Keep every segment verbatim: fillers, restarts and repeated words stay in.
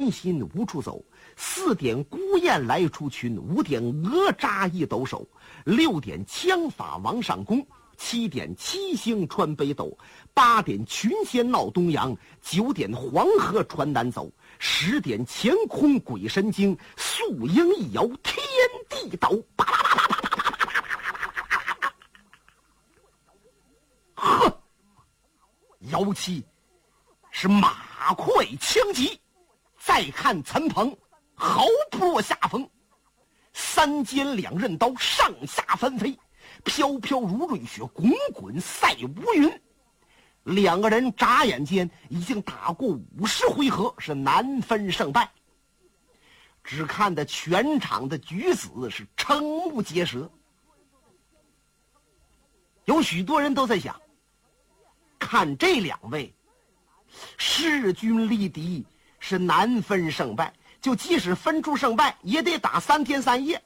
人心无处走。四点孤雁来出群，五点哪吒一抖手，六点枪法往上攻，七点七星穿北斗，八点群仙闹东洋，九点黄河船南走，十点乾坤鬼神经，素鹰一摇天地倒。呵，妖气是马快枪急。再看陈鹏毫不落下风，三尖两刃刀上下翻飞，飘飘如瑞雪，滚滚赛无云。两个人眨眼间已经打过五十回合，是难分胜败。只看得全场的举子是瞠目结舌，有许多人都在想，看这两位势均力敌，是难分胜败，就即使分出胜败也得打三天三夜。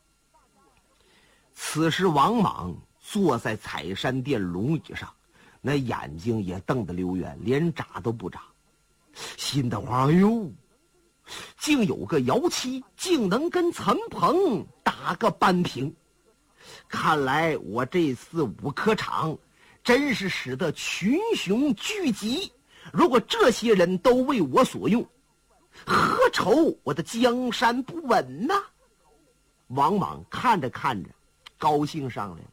此时王莽坐在采山殿龙椅上，那眼睛也瞪得溜圆，连眨都不眨，心的话，哎呦，竟有个姚七竟能跟陈鹏打个扳平，看来我这次五科场真是使得群雄聚集，如果这些人都为我所用，何愁我的江山不稳呢？王莽看着看着高兴上来了。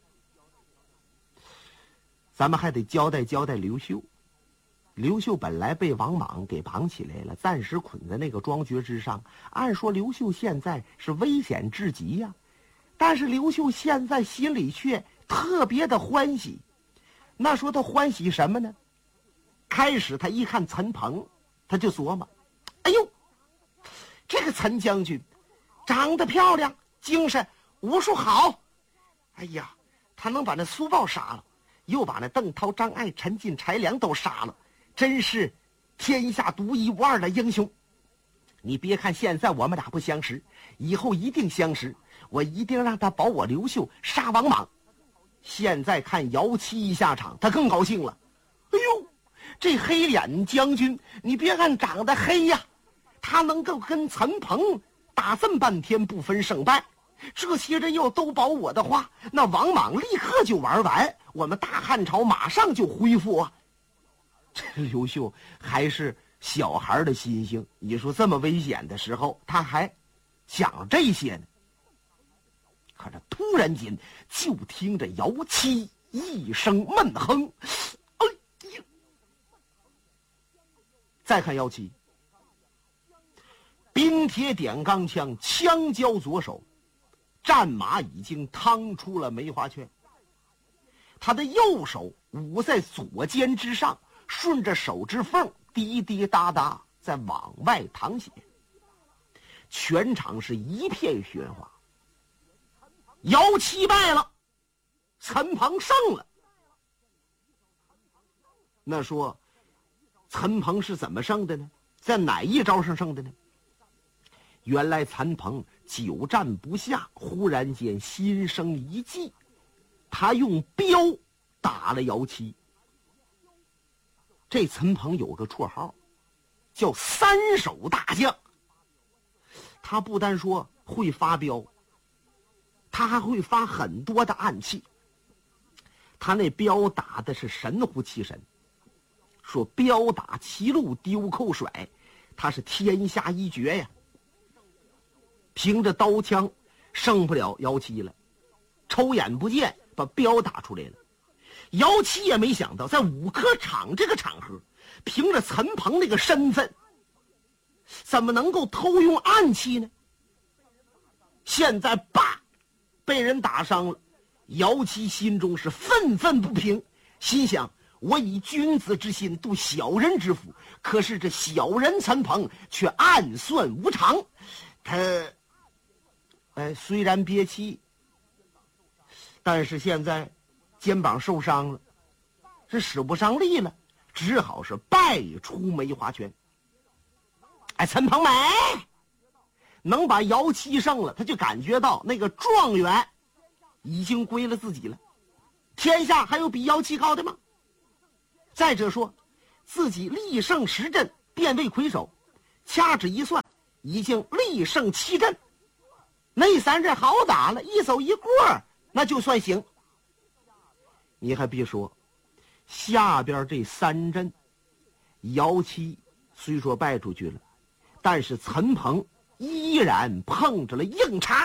咱们还得交代交代刘秀。刘秀本来被王莽给绑起来了，暂时捆在那个庄爵之上，按说刘秀现在是危险至极呀、啊，但是刘秀现在心里却特别的欢喜。那说他欢喜什么呢？开始他一看陈鹏，他就琢磨，哎呦，这个陈将军长得漂亮，精神，武术好，哎呀，他能把那苏豹杀了，又把那邓涛、张爱、陈进、柴良都杀了，真是天下独一无二的英雄。你别看现在我们俩不相识，以后一定相识，我一定让他保我刘秀杀王莽。现在看姚七一下场，他更高兴了。哎呦，这黑脸将军，你别看长得黑呀，他能够跟陈鹏打这么半天不分胜败，这些人要都保我的话，那王莽立刻就玩完，我们大汉朝马上就恢复啊。这刘秀还是小孩的心性，你说这么危险的时候他还想这些呢。可是突然间就听着姚七一声闷哼，哎呀！再看姚七，冰铁点钢枪，枪交左手，战马已经趟出了梅花圈，他的右手捂在左肩之上，顺着手指缝滴滴答答在往外淌血，全场是一片喧哗。姚七败了，陈鹏胜了。那说陈鹏是怎么胜的呢？在哪一招上胜的呢？原来陈鹏久战不下，忽然间心生一计，他用镖打了姚七。这陈鹏有个绰号叫三手大将，他不单说会发镖，他还会发很多的暗器。他那镖打的是神乎其神，说镖打齐路丢扣甩，他是天下一绝呀。凭着刀枪胜不了姚七了，抽眼不见把镖打出来了。姚七也没想到在五科场这个场合，凭着陈鹏那个身份，怎么能够偷用暗器呢？现在叭被人打伤了，姚七心中是愤愤不平，心想我以君子之心度小人之腹，可是这小人陈鹏却暗算无常。他哎，虽然憋气，但是现在肩膀受伤了，是使不上力了，只好是败出梅花圈。哎，陈鹏没能把姚七胜了，他就感觉到那个状元已经归了自己了，天下还有比姚七高的吗？再者说自己力胜十阵，便为魁首，掐指一算， 已经力胜七阵，那三阵好打了，一走一过那就算行。你还别说，下边这三阵姚七虽说败出去了，但是陈鹏依然碰着了硬茬。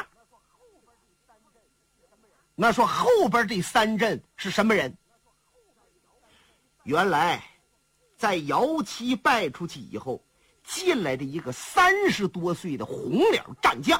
那说后边这三阵是什么人？原来在姚七败出去以后，进来的一个三十多岁的红脸战将。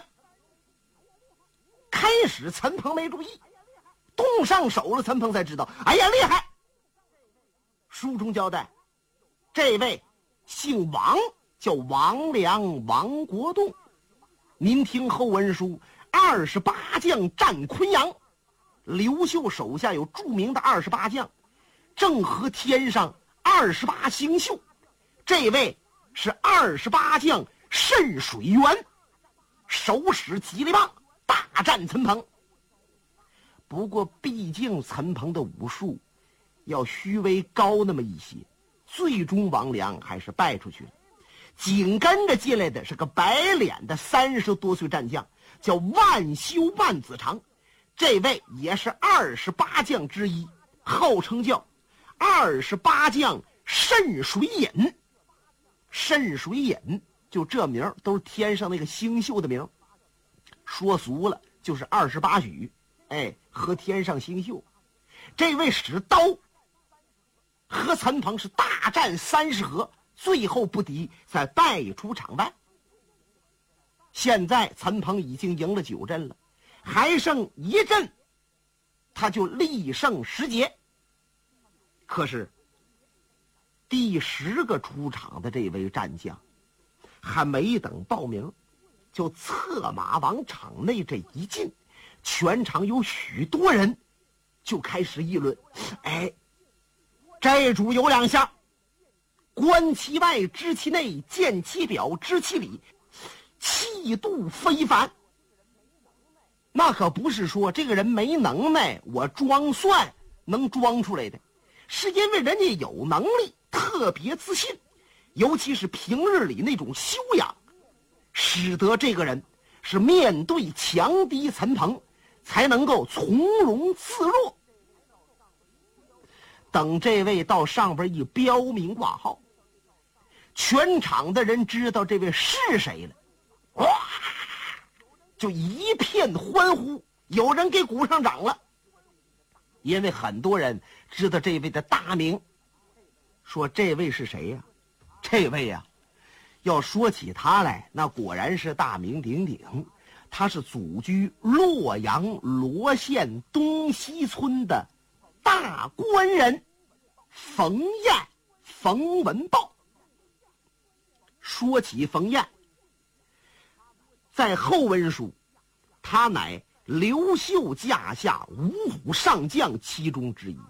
开始陈鹏没注意，动上手了，陈鹏才知道，哎呀厉害！书中交代，这位姓王，叫王良，王国栋。您听后文书，二十八将战昆阳，刘秀手下有著名的二十八将，正和天上二十八星宿，这位是二十八将渗水源，手使吉利棒大战陈鹏。不过毕竟陈鹏的武术要虚微高那么一些，最终王良还是败出去了。紧跟着进来的是个白脸的三十多岁战将，叫万修万子长，这位也是二十八将之一，号称叫二十八将渗水隐。渗水隐就这名都是天上那个星宿的名，说俗了就是二十八许，哎，和天上星宿。这位使刀和陈鹏是大战三十合，最后不敌，才败出场外。现在陈鹏已经赢了九阵了，还剩一阵，他就力胜十捷。可是第十个出场的这位战将，还没等报名，就策马往场内这一进，全场有许多人就开始议论：哎，这主有两下，观其外，知其内，见其表，知其里，气度非凡。那可不是说这个人没能耐，我装蒜能装出来的，是因为人家有能力，特别自信，尤其是平日里那种修养，使得这个人是面对强敌陈鹏才能够从容自若。等这位到上边一标明挂号，全场的人知道这位是谁了，哇，就一片欢呼，有人给鼓上掌了。因为很多人知道这位的大名，说这位是谁呀、啊？这位呀、啊，要说起他来，那果然是大名鼎鼎。他是祖居洛阳罗县东西村的大官人冯彦，冯文豹。说起冯彦，在后文书，他乃刘秀驾下五虎上将其中之一。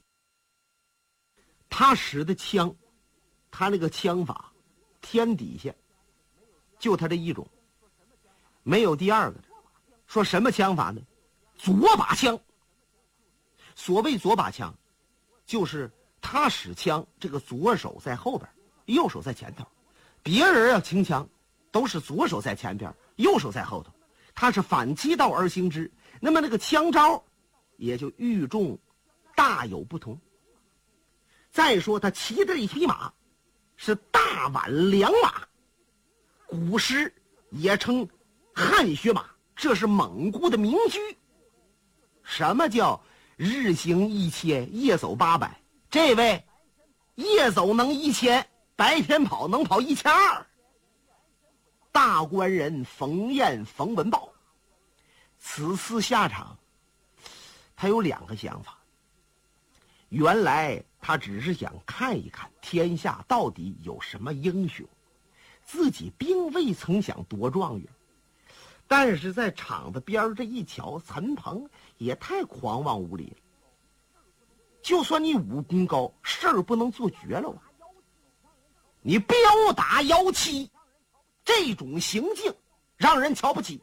他使的枪，他那个枪法，天底下就他这一种，没有第二个的。说什么枪法呢？左把枪。所谓左把枪，就是他使枪，这个左手在后边，右手在前头。别人要清枪，都是左手在前边，右手在后头。他是反其道而行之，那么那个枪招也就与众大有不同。再说他骑的一匹马是大宛良马，古时也称汗血马，这是蒙古的名驹。什么叫日行一千，夜走八百？这位夜走能一千，白天跑能跑一千二。大官人冯彦，冯文豹此次下场，他有两个想法。原来他只是想看一看天下到底有什么英雄，自己并未曾想夺状元。但是在场子边这一瞧，陈鹏也太狂妄无礼了。就算你武功高，事儿不能做绝了啊！你彪打姚七，这种行径让人瞧不起。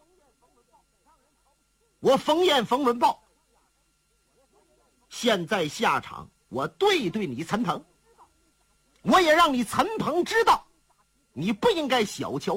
我冯彦，冯文豹现在下场，我对对你陈鹏，我也让你陈鹏知道，你不应该小瞧